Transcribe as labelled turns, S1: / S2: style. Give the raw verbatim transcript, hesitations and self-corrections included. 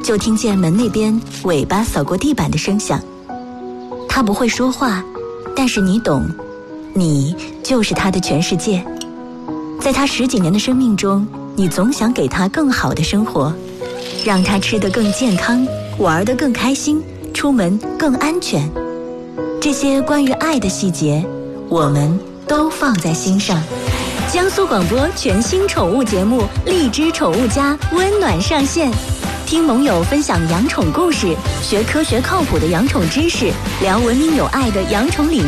S1: 就听见门那边尾巴扫过地板的声响。它不会说话，但是你懂，你就是它的全世界。在它十几年的生命中，你总想给它更好的生活，让它吃得更健康，玩得更开心，出门更安全。这些关于爱的细节，我们都放在心上。江苏广播全新宠物节目《荔枝宠物家》温暖上线，听盟友分享养宠故事，学科学靠谱的养宠知识，聊文明有爱的养宠理念。